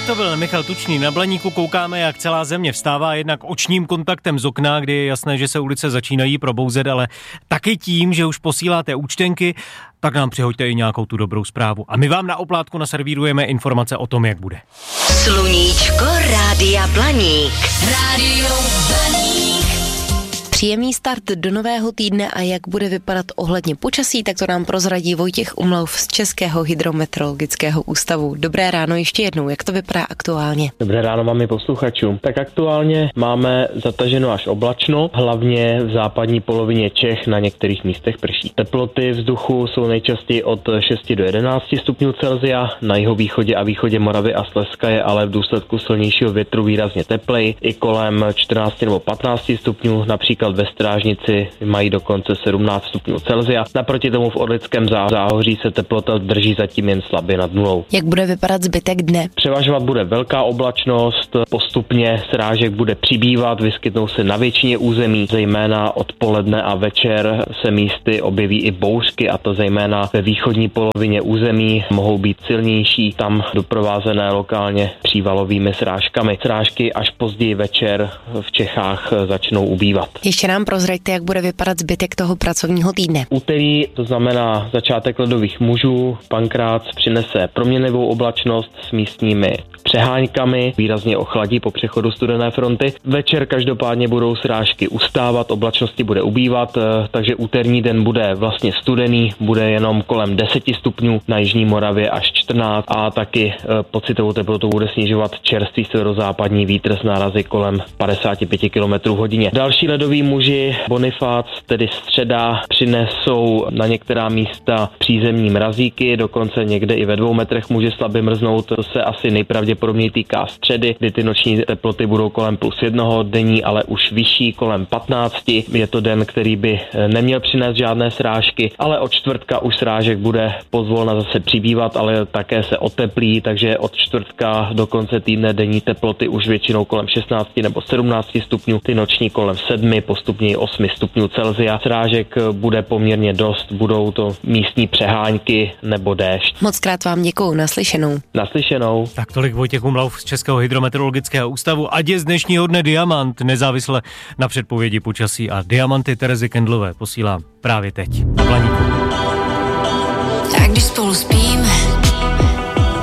to byl Michal Tučný. Na Blaníku koukáme, jak celá země vstává jednak očním kontaktem z okna, kdy je jasné, že se ulice začínají probouzet, ale taky tím, že už posíláte účtenky, tak nám přihoďte i nějakou tu dobrou zprávu. A my vám na oplátku naservírujeme informace o tom, jak bude. Sluníčko Rádia Blaník. Rádio Blaník. Příjemný start do nového týdne a jak bude vypadat ohledně počasí, tak to nám prozradí Vojtěch Umlauf z Českého hydrometeorologického ústavu. Dobré ráno ještě jednou, jak to vypadá aktuálně? Dobré ráno vám i posluchačům. Tak aktuálně máme zataženo až oblačno, hlavně v západní polovině Čech na některých místech prší. Teploty vzduchu jsou nejčastěji od 6 do 11 stupňů Celsia, na jihovýchodě a východě Moravy a Slezska je ale v důsledku silnějšího větru výrazně teplej, i kolem 14 nebo 15 stupňů, například ve Strážnici mají dokonce 17 stupňů Celsia. Naproti tomu v Orlickém záhoří se teplota drží zatím jen slabě nad nulou. Jak bude vypadat zbytek dne? Převažovat bude velká oblačnost, postupně srážek bude přibývat, vyskytnou se na většině území, zejména odpoledne a večer se místy objeví i bouřky, a to zejména ve východní polovině území, mohou být silnější, tam doprovázené lokálně přívalovými srážkami. Srážky až později večer v Čechách začnou ubývat. Ještě nám prozraďte, jak bude vypadat zbytek toho pracovního týdne. Úterý, to znamená začátek ledových mužů, Pankrác přinese proměnlivou oblačnost s místními přeháňkami, výrazně ochladí po přechodu studené fronty. Večer každopádně budou srážky ustávat, oblačnosti bude ubývat, takže úterní den bude vlastně studený, bude jenom kolem 10 stupňů, na jižní Moravě až 14 a taky pocitovou teplotu bude snižovat čerstvý severozápadní vítr s nárazy kolem 55 km hodině. Další ledoví muži, Bonifác, tedy středa, přinesou na některá místa přízemní mrazíky, dokonce někde i ve 2 metrech může slabě mrznout, to se asi nejpravděpodobněji týká středy, kdy ty noční teploty budou kolem +1, denní ale už vyšší, kolem 15. Je to den, který by neměl přinést žádné srážky, ale od čtvrtka už srážek bude pozvolna zase přibývat, ale také se oteplí, takže od čtvrtka do konce týdne denní teploty už většinou kolem 16 nebo 17 stupňů, ty noční kolem 7, postupně 8 stupňů Celsia. Srážek bude poměrně dost, budou to místní přehánky nebo déšť. Mockrát vám děkuju, naslyšenou. Naslyšenou. Tak tolik Vojtěch Umlauf z Českého hydrometeorologického ústavu. Ať je z dnešního dne diamant, nezávisle na předpovědi počasí, a diamanty Terezy Kendlové posílám právě teď na Blaníku. Tak když spolu spíme,